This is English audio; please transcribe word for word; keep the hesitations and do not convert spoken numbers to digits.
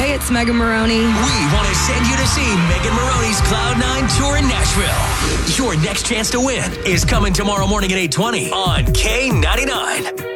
Hey, it's Megan Maroney. We want to send you to see Megan Maroney's Cloud nine Tour in Nashville. Your next chance to win is coming tomorrow morning at eight twenty on K ninety-nine.